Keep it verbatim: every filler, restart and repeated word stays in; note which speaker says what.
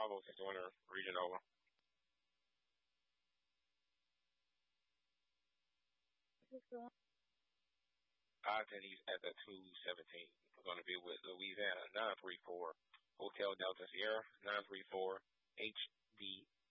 Speaker 1: Bravo, six one region over. Ogden, he's at the two seventeen. We're going to be with Louisiana, nine three four. Hotel Delta Sierra, nine three four H D